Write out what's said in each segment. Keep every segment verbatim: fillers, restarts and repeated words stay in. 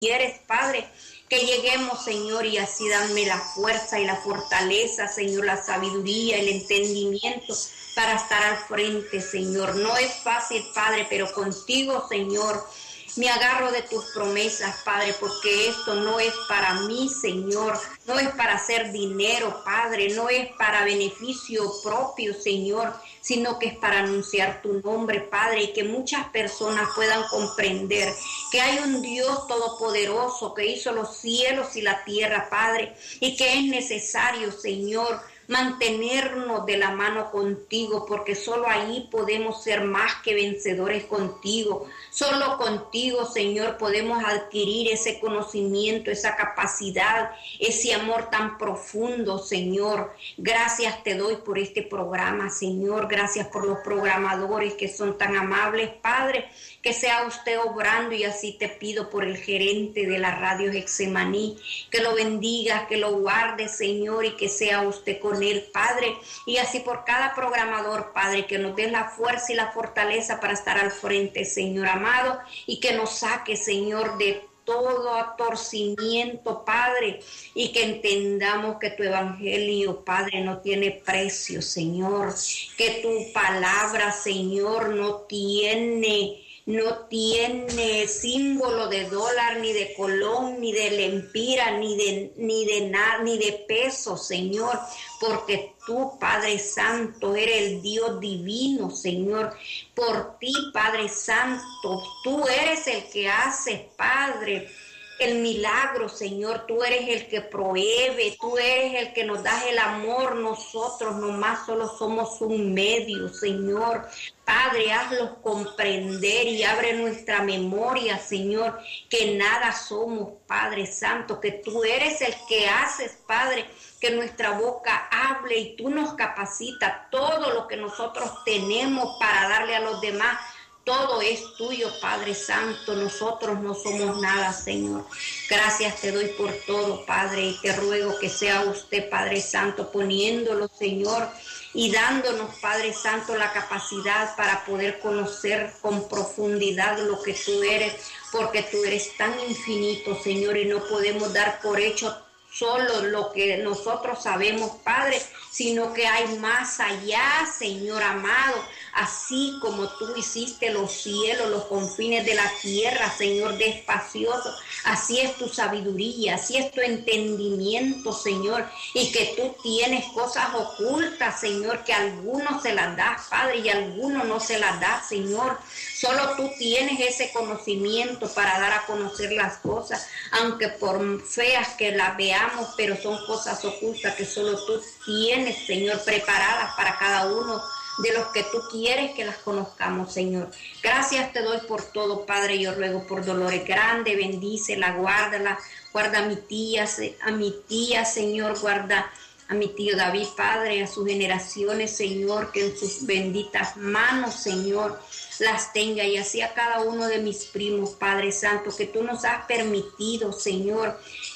quieres, Padre, que lleguemos, Señor, y así dame la fuerza y la fortaleza, Señor, la sabiduría, el entendimiento para estar al frente, Señor. No es fácil, Padre, pero contigo, Señor, me agarro de tus promesas, Padre, porque esto no es para mí, Señor, no es para hacer dinero, Padre, no es para beneficio propio, Señor, sino que es para anunciar tu nombre, Padre, y que muchas personas puedan comprender que hay un Dios todopoderoso que hizo los cielos y la tierra, Padre, y que es necesario, Señor, mantenernos de la mano contigo, porque solo ahí podemos ser más que vencedores contigo. Solo contigo, Señor, podemos adquirir ese conocimiento, esa capacidad, ese amor tan profundo, Señor. Gracias te doy por este programa, Señor. Gracias por los programadores que son tan amables, Padre. Que sea usted obrando, y así te pido por el gerente de la radio Getsemaní, que lo bendiga, que lo guarde, Señor, y que sea usted con él, Padre, y así por cada programador, Padre, que nos dé la fuerza y la fortaleza para estar al frente, Señor amado, y que nos saque, Señor, de todo atorcimiento, Padre, y que entendamos que tu evangelio, Padre, no tiene precio, Señor, que tu palabra, Señor, no tiene... no tiene símbolo de dólar, ni de colón, ni de lempira, ni de, ni de nada, ni de peso, Señor, porque tú, Padre Santo, eres el Dios divino, Señor. Por ti, Padre Santo, tú eres el que hace, Padre, el milagro, Señor. Tú eres el que provee, tú eres el que nos das el amor. Nosotros nomás solo somos un medio, Señor. Padre, hazlos comprender y abre nuestra memoria, Señor, que nada somos, Padre Santo, que tú eres el que haces, Padre, que nuestra boca hable y tú nos capacitas. Todo lo que nosotros tenemos para darle a los demás, todo es tuyo, Padre Santo. Nosotros no somos nada, Señor. Gracias te doy por todo, Padre, y te ruego que sea usted, Padre Santo, poniéndolo, Señor, y dándonos, Padre Santo, la capacidad para poder conocer con profundidad lo que tú eres, porque tú eres tan infinito, Señor, y no podemos dar por hecho solo lo que nosotros sabemos, Padre, sino que hay más allá, Señor amado. Así como tú hiciste los cielos, los confines de la tierra, Señor, despacioso, así es tu sabiduría, así es tu entendimiento, Señor, y que tú tienes cosas ocultas, Señor, que a algunos se las das, Padre, y a algunos no se las das, Señor. Solo tú tienes ese conocimiento para dar a conocer las cosas, aunque por feas que las veamos, pero son cosas ocultas que solo tú tienes, Señor, preparadas para cada uno de los que tú quieres que las conozcamos, Señor. Gracias te doy por todo, Padre. Yo ruego por Dolores Grande, bendícela, guárdala, guarda a mi tía, a mi tía, Señor, guarda a mi tío David, Padre, a sus generaciones, Señor, que en sus benditas manos, Señor, las tenga, y así a cada uno de mis primos, Padre Santo, que tú nos has permitido, Señor,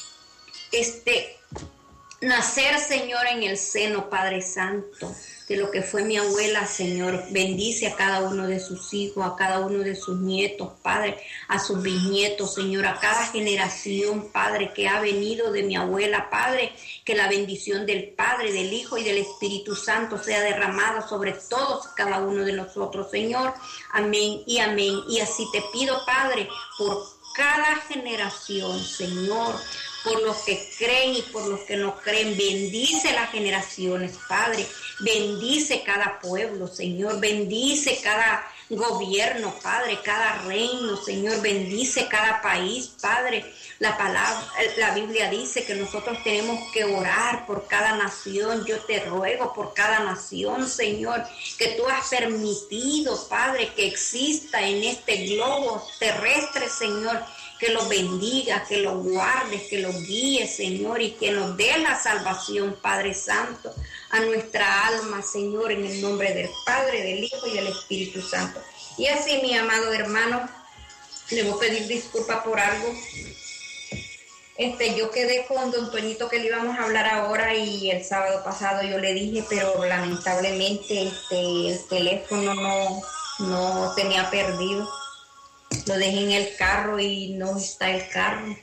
este, nacer, Señor, en el seno, Padre Santo, de lo que fue mi abuela, Señor. Bendice a cada uno de sus hijos, a cada uno de sus nietos, Padre, a sus bisnietos, Señor, a cada generación, Padre, que ha venido de mi abuela, Padre, que la bendición del Padre, del Hijo y del Espíritu Santo sea derramada sobre todos, cada uno de nosotros, Señor. Amén y amén. Y así te pido, Padre, por cada generación, Señor, por los que creen y por los que no creen. Bendice las generaciones, Padre. Bendice cada pueblo, Señor. Bendice cada gobierno, Padre, cada reino, Señor. Bendice cada país, Padre. La palabra, la Biblia dice que nosotros tenemos que orar por cada nación. Yo te ruego por cada nación, Señor, que tú has permitido, Padre, que exista en este globo terrestre, Señor, que lo bendiga, que lo guardes, que lo guíe, Señor, y que nos dé la salvación, Padre Santo, a nuestra alma, Señor, en el nombre del Padre, del Hijo y del Espíritu Santo. Y así, mi amado hermano, le voy a pedir disculpas por algo. Este, yo quedé con don Toñito que le íbamos a hablar ahora, y el sábado pasado yo le dije, pero lamentablemente este, el teléfono no, no tenía perdido. lo dejé en el carro y no está el carro.